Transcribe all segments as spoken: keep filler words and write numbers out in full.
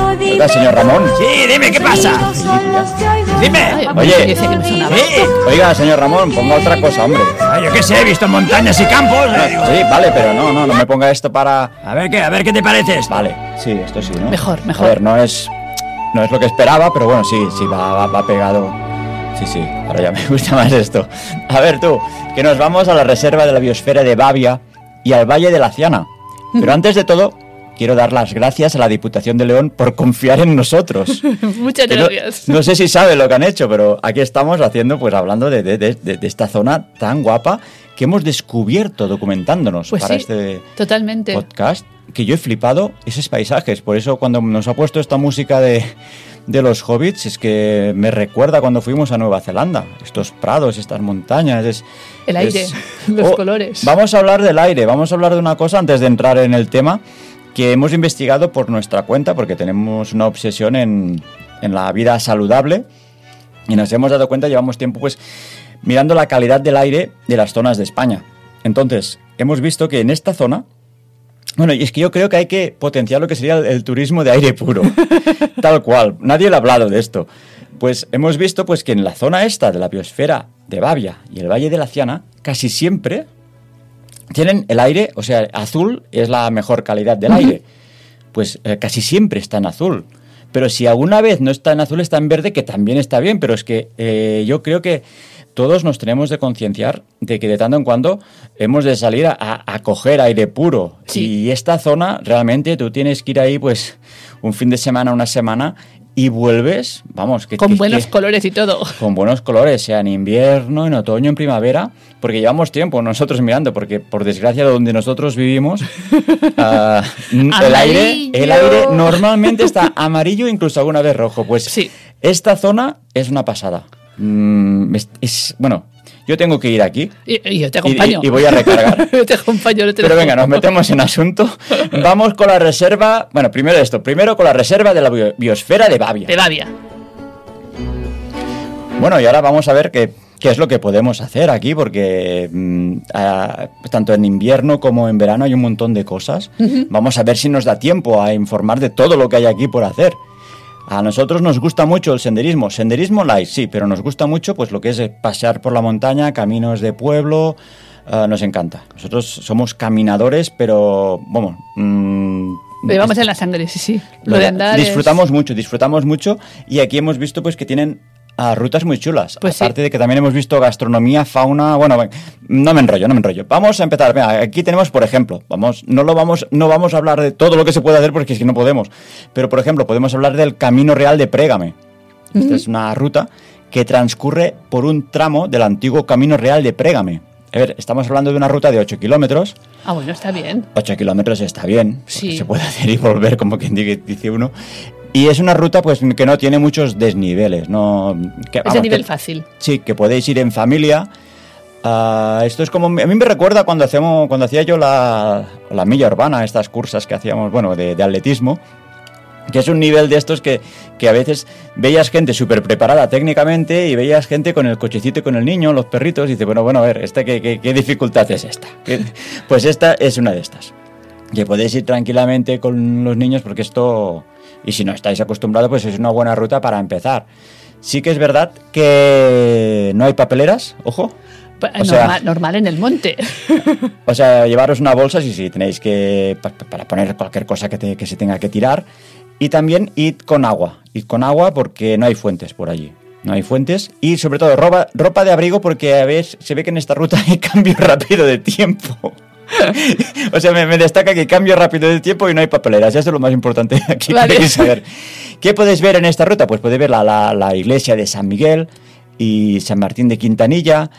Oiga, señor Ramón. Sí, dime, ¿qué pasa? Dime. Ay, Oye. dice que me sonaba. Sí. Oiga, señor Ramón, ponga otra cosa, hombre. Ah, yo qué sé, he visto montañas y campos. eh, digo, Sí, vale, pero no, no, no me ponga esto para... A ver qué, a ver qué te parece esto. Vale, sí, esto sí, ¿no? Mejor, mejor. A ver, no es, no es lo que esperaba, pero bueno, sí, sí, va, va, va pegado. Sí, sí, ahora ya me gusta más esto. A ver tú, que nos vamos a la reserva de la biosfera de Bavia y al Valle de la Ciana. Pero antes de todo, quiero dar las gracias a la Diputación de León por confiar en nosotros. Muchas Que no, gracias. no sé si sabe lo que han hecho, pero aquí estamos haciendo, pues hablando de, de, de, de esta zona tan guapa que hemos descubierto documentándonos Pues para sí, este totalmente. podcast, que yo he flipado esos paisajes. Por eso cuando nos ha puesto esta música de, de los hobbits, es que me recuerda cuando fuimos a Nueva Zelanda. Estos prados, estas montañas. Es, El aire, es- los Oh, colores. Vamos a hablar del aire, vamos a hablar de una cosa antes de entrar en el tema que hemos investigado por nuestra cuenta, porque tenemos una obsesión en, en la vida saludable y nos hemos dado cuenta, llevamos tiempo pues mirando la calidad del aire de las zonas de España. Entonces, hemos visto que en esta zona, bueno, y es que yo creo que hay que potenciar lo que sería el, el turismo de aire puro, tal cual. Nadie le ha hablado de esto. Pues hemos visto pues que en la zona esta de la biosfera de Bavia y el Valle de la Ciana, casi siempre tienen el aire, o sea, azul es la mejor calidad del aire. Pues eh, casi siempre está en azul. Pero si alguna vez no está en azul, está en verde, que también está bien. Pero es que eh, yo creo que todos nos tenemos de concienciar de que de tanto en cuando hemos de salir a, a, a coger aire puro. Sí. Y esta zona, realmente, tú tienes que ir ahí, pues, un fin de semana, una semana, y vuelves, vamos, que... Con que- buenos que- colores y todo. con buenos colores, sea en invierno, en otoño, en primavera, porque llevamos tiempo nosotros mirando, porque por desgracia donde nosotros vivimos, ah, n- el aire, el aire normalmente está amarillo, incluso alguna vez rojo. Pues Sí. esta zona es una pasada. Mm, es, es- bueno, yo tengo que ir aquí Y, y yo te y, acompaño. y- y voy a recargar. Yo te acompaño, no te Pero dejo. venga, nos metemos en asunto. Vamos con la reserva, bueno, primero esto, primero con la reserva de la bio- biosfera de Bavia. De Bavia. Bueno, y ahora vamos a ver qué, qué es lo que podemos hacer aquí, porque mm, ah, tanto en invierno como en verano hay un montón de cosas. Vamos a ver si nos da tiempo a informar de todo lo que hay aquí por hacer. A nosotros nos gusta mucho el senderismo. Senderismo light, sí, pero nos gusta mucho pues lo que es eh, pasear por la montaña, caminos de pueblo. ah, nos encanta. Nosotros somos caminadores, pero, vamos... mm, Lo llevamos en la sangre, sí, sí. Lo, lo de andar disfrutamos es... mucho, disfrutamos mucho, y aquí hemos visto pues que tienen ah, rutas muy chulas. Pues sí. Aparte de que también hemos visto gastronomía, fauna, bueno, ven, no me enrollo, no me enrollo. Vamos a empezar. Venga, aquí tenemos, por ejemplo, vamos, no lo vamos, no vamos a hablar de todo lo que se puede hacer porque es que no podemos. Pero por ejemplo, podemos hablar del Camino Real de Prégame. Esta es una ruta que transcurre por un tramo del antiguo Camino Real de Prégame. A ver, estamos hablando de una ruta de ocho kilómetros. Ah, bueno, está bien. ocho kilómetros está bien, Sí. porque se puede hacer y volver, como quien diga- dice uno. Y es una ruta pues que no tiene muchos desniveles, no... Que, Es de vamos, nivel que- fácil. Sí, que podéis ir en familia. Ah, esto es como... A mí me recuerda cuando, hacemos, cuando hacía yo la, la milla urbana, estas cursas que hacíamos, bueno, de, de atletismo, que es un nivel de estos que, que a veces veías gente súper preparada técnicamente y veías gente con el cochecito y con el niño, los perritos, y dices, bueno, bueno, a ver, ¿esta qué, qué, qué dificultad es esta? ¿Qué? Pues esta es una de estas. Que podéis ir tranquilamente con los niños porque esto, y si no estáis acostumbrados, pues es una buena ruta para empezar. Sí que es verdad que no hay papeleras, ojo. Pa- O sea- normal, normal en el monte. O sea, llevaros una bolsa si, si tenéis que, pa- para poner cualquier cosa que, te- que se tenga que tirar. Y también id con agua. Id con agua porque no hay fuentes por allí. No hay fuentes. Y sobre todo ropa, ropa de abrigo porque a veces se ve que en esta ruta hay cambio rápido de tiempo. O sea, me, me destaca que cambio rápido de tiempo y no hay papeleras. Eso es lo más importante aquí. Vale. Queréis saber. ¿Qué podéis ver en esta ruta? Pues podéis ver la, la, la iglesia de San Miguel y San Martín de Quintanilla,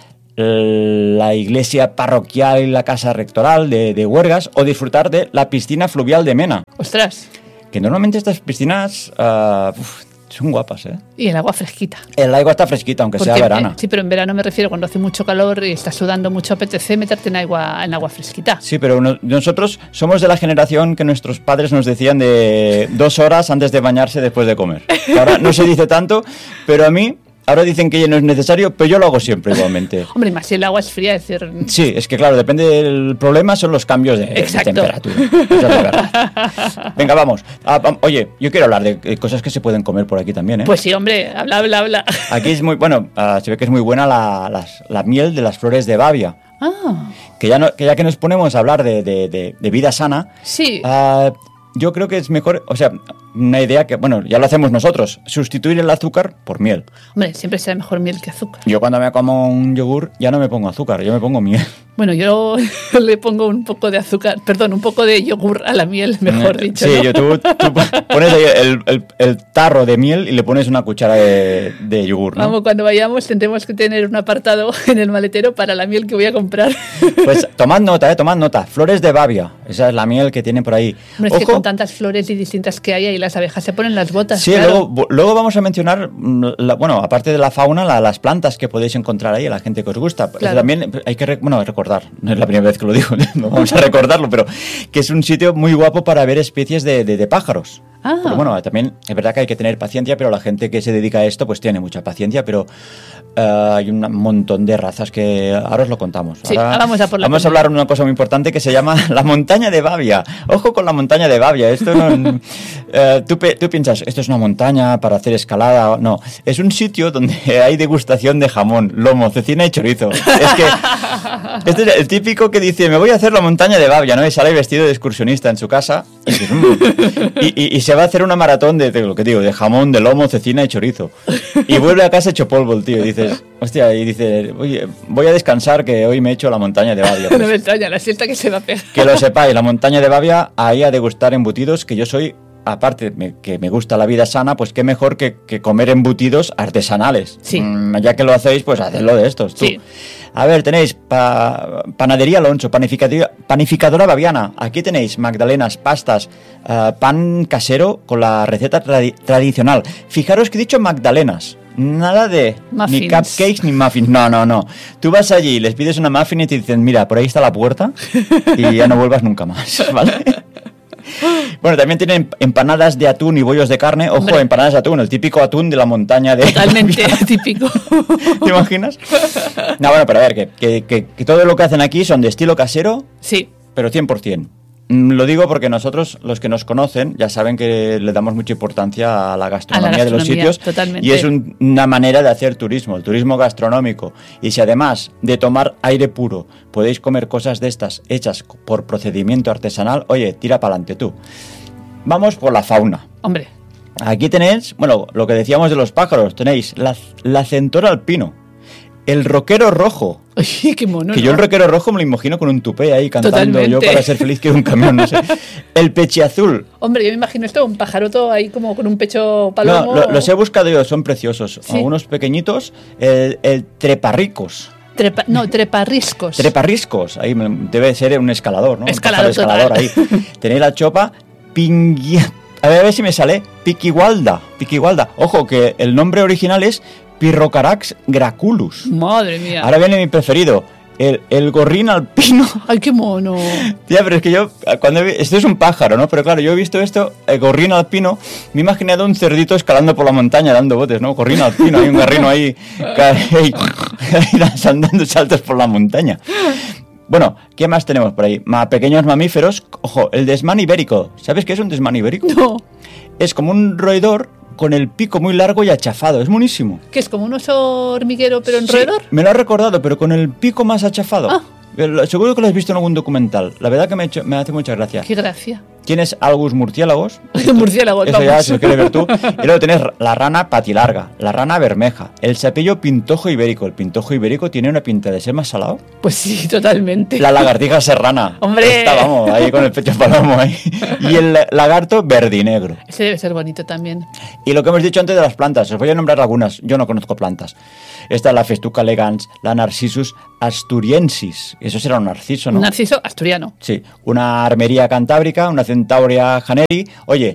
la iglesia parroquial y la casa rectoral de, de Huergas, o disfrutar de la piscina fluvial de Mena. Ostras. Que normalmente estas piscinas ah, uf, son guapas, ¿eh? Y el agua fresquita. El agua está fresquita, aunque sea Porque, verana. eh, sí, pero en verano me refiero cuando hace mucho calor y estás sudando mucho, apetece meterte en agua, en agua fresquita. Sí, pero uno- nosotros somos de la generación que nuestros padres nos decían de dos horas antes de bañarse después de comer. Que ahora no se dice tanto, pero a mí ahora dicen que ya no es necesario, pero yo lo hago siempre igualmente. Hombre, más si el agua es fría, es decir... Sí, es que claro, depende del problema, son los cambios de, de temperatura. Eso es verdad. Venga, vamos. Ah, oye, yo quiero hablar de cosas que se pueden comer por aquí también, ¿eh? Pues sí, hombre, habla, habla, habla. Aquí es muy, bueno, uh, se ve que es muy buena la, las, la miel de las flores de Bavia. Ah. Que ya, no, que ya que nos ponemos a hablar de, de, de, de vida sana, sí. Uh, yo creo que es mejor, o sea, una idea que, bueno, ya lo hacemos nosotros, sustituir el azúcar por miel. Hombre, siempre será mejor miel que azúcar. Yo cuando me como un yogur ya no me pongo azúcar, yo me pongo miel. Bueno, yo le pongo un poco de azúcar, perdón, un poco de yogur a la miel, mejor dicho. Sí, ¿no? yo, tú, tú pones ahí el, el, el tarro de miel y le pones una cuchara de, de yogur, ¿no? Vamos, cuando vayamos tendremos que tener un apartado en el maletero para la miel que voy a comprar. Pues tomad nota, eh, tomad nota. Flores de Bavia, esa es la miel que tienen por ahí. Hombre, es que con tantas flores y distintas que hay ahí, las abejas se ponen las botas. Sí, claro. luego, luego vamos a mencionar, la, bueno, aparte de la fauna, la, las plantas que podéis encontrar ahí, a la gente que os gusta. Claro. También hay que, bueno, recordar, no es la primera vez que lo digo, no vamos a recordarlo, pero que es un sitio muy guapo para ver especies de, de, de pájaros. Ah. Pero bueno, también es verdad que hay que tener paciencia, pero la gente que se dedica a esto pues tiene mucha paciencia, pero uh, hay un montón de razas que ahora os lo contamos. Sí, ahora vamos a por la Vamos a hablar de una cosa muy importante que se llama la montaña de Bavia. Ojo con la montaña de Bavia. Esto no, uh, tú, tú piensas, esto es una montaña para hacer escalada. No, es un sitio donde hay degustación de jamón, lomo, cecina y chorizo. Es que este es el típico que dice, me voy a hacer la montaña de Bavia, ¿no? Y sale vestido de excursionista en su casa y, dices, mmm. y, y, y se va a hacer una maratón de, de lo que digo, de jamón, de lomo, cecina y chorizo. Y vuelve a casa hecho polvo el tío. Y dices, hostia, y dice, oye, voy a descansar que hoy me he hecho la montaña de Bavia. Pues, no me extraña, la siesta que se va a pegar. Que lo sepáis, la montaña de Bavia, ahí a degustar embutidos, que yo soy, aparte me, que me gusta la vida sana, pues qué mejor que, que comer embutidos artesanales. Sí. Mm, ya que lo hacéis, pues hacedlo de estos, tú. Sí. A ver, tenéis pa, Panadería Alonso, panificadora, panificadora baviana. Aquí tenéis magdalenas, pastas, uh, pan casero con la receta tradi- tradicional. Fijaros que he dicho magdalenas. Nada de muffins. Ni cupcakes ni muffins. No, no, no. Tú vas allí, les pides una muffin y te dicen, mira, por ahí está la puerta y ya no vuelvas nunca más, ¿vale? Bueno, también tienen empanadas de atún y bollos de carne. Ojo, Hombre. empanadas de atún, el típico atún de la montaña de... Totalmente típico. ¿Te imaginas? No, bueno, pero a ver, que, que, que, que todo lo que hacen aquí son de estilo casero, sí, pero cien por ciento. Lo digo porque nosotros, los que nos conocen, ya saben que le damos mucha importancia a la gastronomía, a la gastronomía de los sitios. Totalmente. Y es un, una manera de hacer turismo, el turismo gastronómico. Y si además de tomar aire puro podéis comer cosas de estas hechas por procedimiento artesanal, oye, tira para adelante tú. Vamos por la fauna. Hombre. Aquí tenéis, bueno, lo que decíamos de los pájaros, tenéis la, la centora alpino, el roquero rojo. Ay, qué mono. Que ¿no? yo el roquero rojo me lo imagino con un tupé ahí cantando. Totalmente. Yo para ser feliz quiero un camión, no sé. El pechiazul. Hombre, yo me imagino esto, un pajaroto ahí como con un pecho palomo. No, lo, los he buscado yo, son preciosos. Sí. Algunos pequeñitos. El, el treparricos. Trepa, no, treparriscos. Treparriscos. Ahí debe ser un escalador, ¿no? Escalador, un escalador ahí. Tenéis la chopa pinguia. A ver, a ver si me sale. Piquiwalda. Piquiwalda. Ojo, que el nombre original es Pirrocarax graculus. Madre mía. Ahora viene mi preferido, el, el gorrín alpino. Ay, qué mono. Tía, pero es que yo, cuando he, esto es un pájaro, ¿no? Pero claro, yo he visto esto, el gorrín alpino, me he imaginado un cerdito escalando por la montaña dando botes, ¿no? Gorrín alpino, hay un garrino ahí, ahí, ahí dando saltos por la montaña. Bueno, ¿qué más tenemos por ahí? Ma, pequeños mamíferos. Ojo, el desmán ibérico. ¿Sabes qué es un desmán ibérico? No. Es como un roedor con el pico muy largo y achafado. Es buenísimo. ¿Qué es como un oso hormiguero pero en Sí, roedor? me lo ha recordado, pero con el pico más achafado. Ah. Seguro que lo has visto en algún documental. La verdad que me, hecho, me hace mucha gracia. Qué gracia. Tienes algus murciélagos. Murciélagos, Eso vamos. ya, si lo quieres ver tú. Y luego tienes la rana patilarga, la rana bermeja, el sapillo pintojo ibérico. El pintojo ibérico tiene una pinta de ser más salado. Pues sí, totalmente. La lagartija serrana. ¡Hombre! Esta, vamos, ahí con el pecho palomo ahí. Y el lagarto verdinegro. Ese debe ser bonito también. Y lo que hemos dicho antes de las plantas, os voy a nombrar algunas. Yo no conozco plantas. Esta es la Festuca elegans, la Narcissus asturiensis. Eso será un narciso, ¿no? Un narciso asturiano. Sí. Una armería cantábrica, una Centaurea janeri. Oye,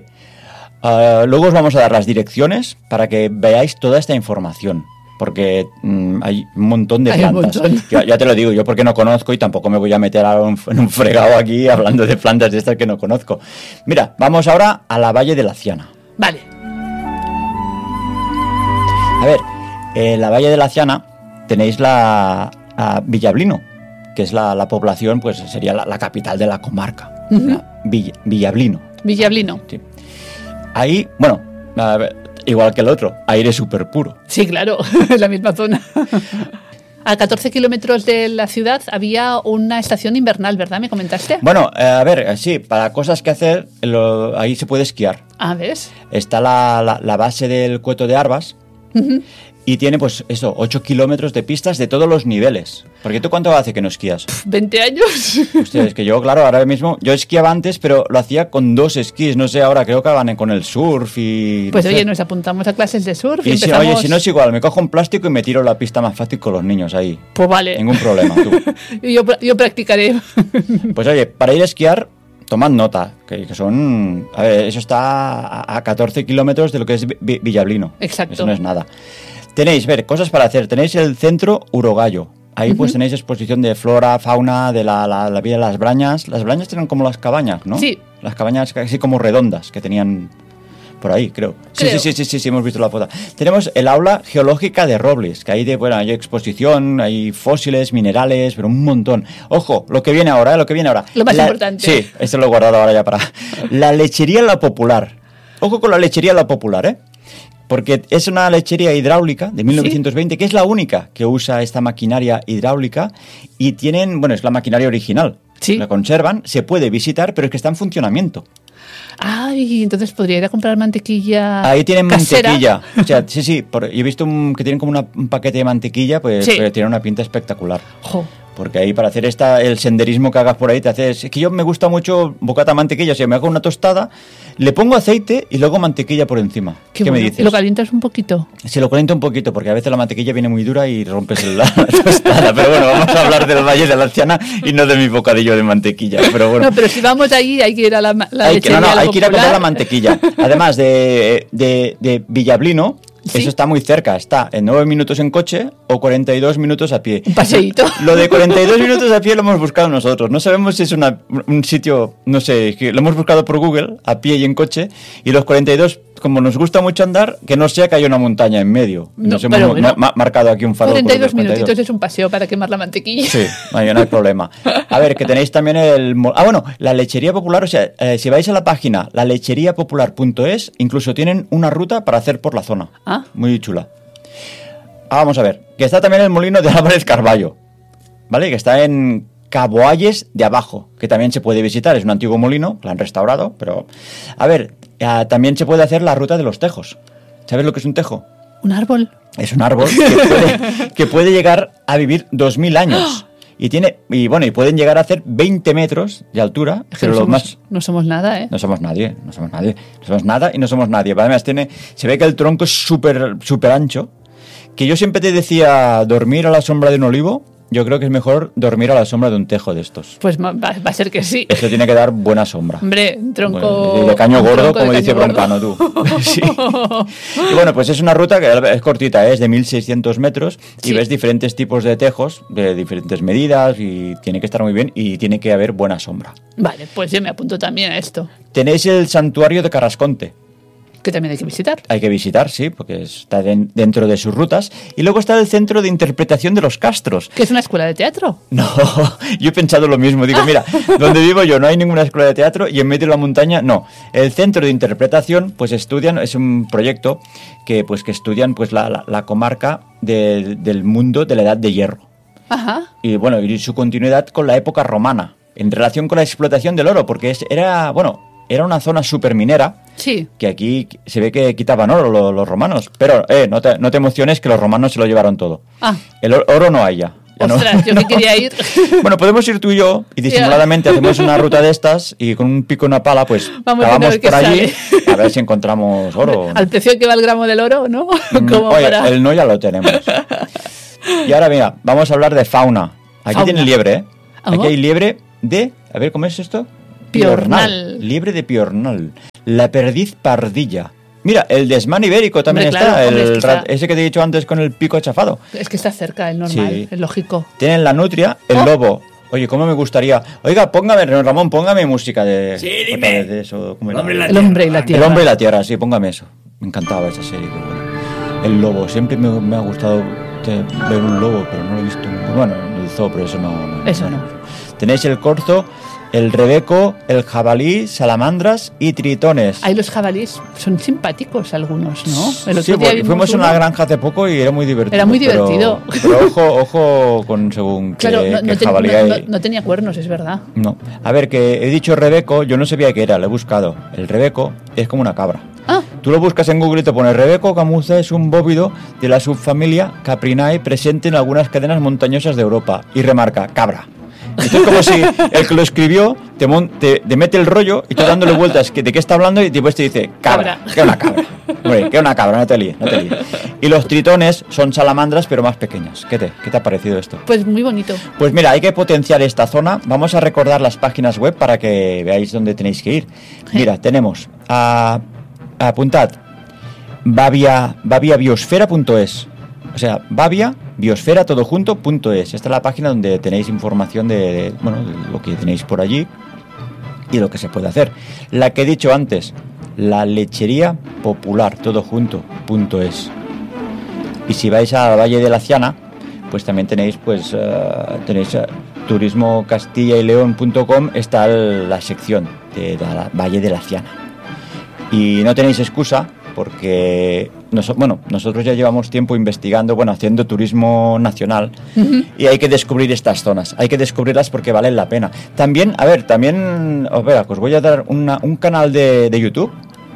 uh, luego os vamos a dar las direcciones para que veáis toda esta información. Porque mmm, hay un montón de hay plantas. Un montón. Ya, ya te lo digo, yo porque no conozco y tampoco me voy a meter a un, en un fregado aquí hablando de plantas de estas que no conozco. Mira, vamos ahora a la Valle de la Ciana. Vale. A ver, En la Valle de la Ciana tenéis la, la Villablino, que es la, la población, pues sería la, la capital de la comarca. Uh-huh. La Vill, Villablino. Villablino. Sí. Ahí, bueno, a ver, igual que el otro, aire súper puro. Sí, claro, en la misma zona. A catorce kilómetros de la ciudad había una estación invernal, ¿verdad? ¿Me comentaste? Bueno, eh, a ver, sí, para cosas que hacer, lo, ahí se puede esquiar. Ah, ¿ves? Está la, la, la base del Cueto de Arbas. Uh-huh. Y tiene, pues, eso, ocho kilómetros de pistas de todos los niveles. Porque ¿tú cuánto hace que no esquías? veinte años. Hostia, es que yo, claro, ahora mismo, yo esquiaba antes, pero lo hacía con dos esquís. No sé, ahora creo que van con el surf y... Pues no oye, sé. Nos apuntamos a clases de surf y, y empezamos... si, Oye, si no es igual, me cojo un plástico y me tiro la pista más fácil con los niños ahí. Pues vale. Ningún problema, tú. yo, yo practicaré. Pues oye, para ir a esquiar... Tomad nota, que, que son... A ver, eso está a, a catorce kilómetros de lo que es Vi- Villablino. Exacto. Eso no es nada. Tenéis, ver, cosas para hacer. Tenéis el centro Urogallo. Ahí uh-huh. pues tenéis exposición de flora, fauna, de la, la, la vida de las brañas. Las brañas tienen como las cabañas, ¿no? Sí. Las cabañas casi como redondas que tenían por ahí, creo. creo. Sí, sí, sí, sí, sí, sí, hemos visto la foto. Tenemos el aula geológica de Robles, que ahí de, bueno, hay exposición, hay fósiles, minerales, pero un montón. Ojo, lo que viene ahora, ¿eh? Lo que viene ahora. Lo más la, importante. Sí, esto lo he guardado ahora ya para... La lechería La Popular. Ojo con la lechería La Popular, ¿eh? Porque es una lechería hidráulica de mil novecientos veinte, ¿sí? Que es la única que usa esta maquinaria hidráulica y tienen, bueno, es la maquinaria original. Sí. La conservan, se puede visitar, pero es que está en funcionamiento. Ay, entonces podría ir a comprar mantequilla. Ahí tienen casera. mantequilla. O sea, sí, sí, por, yo he visto un, que tienen como una, un paquete de mantequilla, pues, sí. pues tiene una pinta espectacular. Jo. Porque ahí para hacer esta el senderismo que hagas por ahí te haces... Es que yo me gusta mucho bocata mantequilla, o sea, me hago una tostada, le pongo aceite y luego mantequilla por encima. Qué, ¿Qué bueno. me dices? ¿Lo calientas un poquito? Se lo caliento un poquito, porque a veces la mantequilla viene muy dura y rompes la, la tostada. Pero bueno, vamos a hablar del Valle de la Ciana y no de mi bocadillo de mantequilla. Pero bueno. No, pero si vamos ahí hay que ir a la, la hay que, no, no, la hay que ir a comprar la Popular. mantequilla. Además de, de, de Villablino, ¿sí? Eso está muy cerca. Está en nueve minutos en coche o cuarenta y dos minutos a pie. Un paseíto. Lo de cuarenta y dos minutos a pie lo hemos buscado nosotros. No sabemos si es una, un sitio, no sé, que lo hemos buscado por Google, a pie y en coche. Y los cuarenta y dos, como nos gusta mucho andar, que no sea que haya una montaña en medio. No, Nos hemos bueno, ma- marcado aquí un farol. cuarenta y dos por los minutitos es un paseo para quemar la mantequilla. Sí, no hay, no hay problema. A ver, que tenéis también el... Ah, bueno, la lechería popular, o sea, eh, si vais a la página la lechería popular punto es, incluso tienen una ruta para hacer por la zona. Ah. Muy chula. Ah, vamos a ver, que está también el molino de Álvarez Carballo, ¿vale? Que está en Caboalles de Abajo, que también se puede visitar. Es un antiguo molino, lo han restaurado, pero... A ver, eh, también se puede hacer la ruta de los tejos. ¿Sabes lo que es un tejo? ¿Un árbol? Es un árbol que puede, que puede llegar a vivir dos mil años. Y tiene y bueno y pueden llegar a hacer veinte metros de altura. Es que pero no, lo somos, más, no somos nada, ¿eh? no somos nadie, no somos nadie. No somos nada y no somos nadie. Además, tiene, se ve que el tronco es súper súper ancho. Que yo siempre te decía dormir a la sombra de un olivo. Yo creo que es mejor dormir a la sombra de un tejo de estos. Pues va, va a ser que sí. Esto tiene que dar buena sombra. Hombre, un tronco... Bueno, de, de caño gordo, como de dice caño Broncano, tú. Sí. Y bueno, pues es una ruta que es cortita, ¿eh? Es de mil seiscientos metros y Sí. ves diferentes tipos de tejos de diferentes medidas y tiene que estar muy bien y tiene que haber buena sombra. Vale, pues yo me apunto también a esto, Tenéis el santuario de Carrasconte. que también hay que visitar. Hay que visitar, sí, porque está den- dentro de sus rutas. Y luego está el Centro de Interpretación de los Castros. ¿Que es una escuela de teatro? No, yo he pensado lo mismo. Digo, mira, donde vivo yo no hay ninguna escuela de teatro y en medio de la montaña no. El Centro de Interpretación, pues estudian, es un proyecto que pues que estudian pues la, la, la comarca de- del mundo de la Edad de Hierro. Ajá. Y bueno, y su continuidad con la época romana, en relación con la explotación del oro, porque es, era, bueno, era una zona superminera. Sí. Que aquí se ve que quitaban oro los, los romanos. Pero, eh, no te, no te emociones que los romanos se lo llevaron todo. Ah. El oro, oro no hay ya. Ya no. Ostras, yo que quería ir. Bueno, podemos ir tú y yo y disimuladamente hacemos una ruta de estas y con un pico y una pala, pues Vamos a cavamos ver qué por allí sale. a ver si encontramos oro. Al precio que va el gramo del oro, ¿no? Mm, Como Oye, para... el no ya lo tenemos. Y ahora mira, vamos a hablar de fauna. Aquí Fauna. tiene liebre, ¿eh? Aquí ¿Cómo? hay liebre de... A ver, ¿cómo es esto? Piornal. Liebre de piornal. La perdiz pardilla. Mira, el desmán ibérico también Hombre, está. claro, hombre, el es que ra- está- Ese que te he dicho antes con el pico achafado. Es que está cerca, es normal, Sí. es lógico. Tienen la nutria, el Oh. lobo. Oye, ¿cómo me gustaría? Oiga, póngame, Ramón, póngame música de... Sí, dime. otra vez de eso, ¿cómo El era? hombre y la El hombre y la El tierra. hombre y la tierra, sí, póngame eso. Me encantaba esa serie, qué buena. el lobo. Siempre me, me ha gustado te, ver un lobo, pero no lo he visto. Bueno, en el zoo, pero eso no. no eso no. Tenéis el corzo, el rebeco, el jabalí, salamandras y tritones. Ahí los jabalíes son simpáticos algunos, ¿no? El otro sí, día fuimos a una granja hace poco y era muy divertido. Era muy divertido. Pero, pero ojo, ojo con según claro, qué, no, qué no jabalí ten, hay. no, no tenía cuernos, es verdad. No. A ver, que he dicho rebeco, yo no sabía qué era, lo he buscado. El rebeco es como una cabra. Ah. Tú lo buscas en Google y te pones rebeco camuza es un bóvido de la subfamilia Caprinae presente en algunas cadenas montañosas de Europa. Y remarca, cabra. Esto es como si el que lo escribió te, mon, te, te mete el rollo y tú dándole vueltas que, de qué está hablando y después te dice cabra, cabra. Que es una cabra. Hombre, que es una cabra, no te líes, no te líes. Y los tritones son salamandras pero más pequeñas. ¿Qué te, qué te ha parecido esto? Pues muy bonito. Pues mira, hay que potenciar esta zona. Vamos a recordar las páginas web para que veáis dónde tenéis que ir. Mira, tenemos a, a apuntad Bavia, bavia biosfera punto es. O sea, Bavia, biosfera, todo junto, punto es. Esta es la página donde tenéis información de, de, bueno, de lo que tenéis por allí y lo que se puede hacer. La que he dicho antes, la lechería popular, todo junto, punto es. Y si vais al Valle de la Ciana, pues también tenéis, pues, uh, tenéis uh, turismo castilla y león punto com, está el, la sección de, de la Valle de la Ciana. Y no tenéis excusa, porque nos, bueno, nosotros ya llevamos tiempo investigando, bueno, haciendo turismo nacional, uh-huh. y hay que descubrir estas zonas, hay que descubrirlas porque valen la pena. También, a ver, también, os vea, os voy a dar una, un canal de, de YouTube,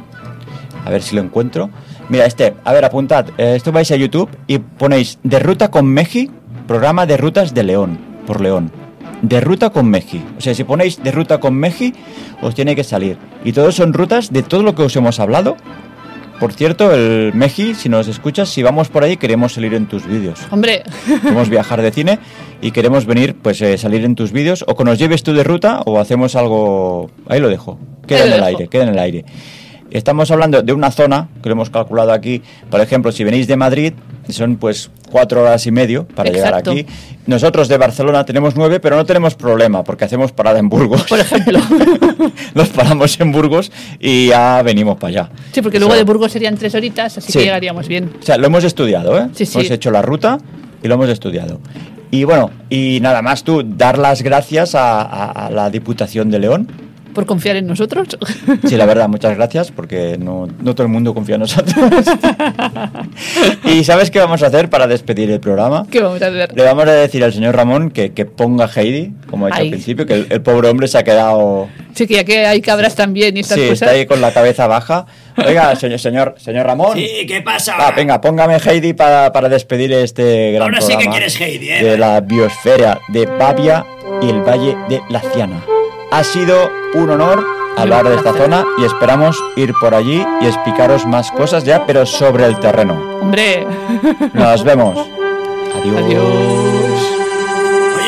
a ver si lo encuentro. Mira, este, a ver, apuntad, eh, esto vais a YouTube y ponéis De Ruta con Meji, programa de rutas de León, por León. De Ruta con Meji, o sea, si ponéis De Ruta con Meji, os tiene que salir. Y todos son rutas de todo lo que os hemos hablado. Por cierto, el Meji, si nos escuchas, si vamos por ahí, queremos salir en tus vídeos. Hombre. Queremos viajar de cine y queremos venir, pues, eh, salir en tus vídeos, o que nos lleves tú de ruta, o hacemos algo... Ahí lo dejo. Queda en el aire, queda en el aire. Estamos hablando de una zona, que lo hemos calculado aquí, por ejemplo, si venís de Madrid, son pues cuatro horas y medio para Exacto. llegar aquí. Nosotros de Barcelona tenemos nueve, pero no tenemos problema, porque hacemos parada en Burgos. Por ejemplo. Nos paramos en Burgos y ya venimos para allá. Sí, porque luego o sea, de Burgos serían tres horitas, así sí. que llegaríamos bien. O sea, lo hemos estudiado, ¿eh? Sí, sí. Hemos hecho la ruta y lo hemos estudiado. Y bueno, y nada más tú, dar las gracias a, a, a la Diputación de León. ¿Por confiar en nosotros? Sí, la verdad, muchas gracias, porque no, no todo el mundo confía en nosotros. ¿Y sabes qué vamos a hacer para despedir el programa? ¿Qué vamos a hacer? Le vamos a decir al señor Ramón que, que ponga Heidi, como ha dicho Ay. al principio, que el, el pobre hombre se ha quedado... Sí, que ya que hay cabras también y estas sí, cosas. Sí, está ahí con la cabeza baja. Oiga, señor, señor, señor Ramón. Sí, ¿qué pasa? Ah, venga, póngame Heidi para, para despedir este gran Ahora programa. Sí que quieres Heidi, ¿eh? De la biosfera de Bavia y el Valle de la Ciana. Ha sido un honor hablar de esta zona y esperamos ir por allí y explicaros más cosas ya, pero sobre el terreno. Hombre. Nos vemos. Adiós. Adiós.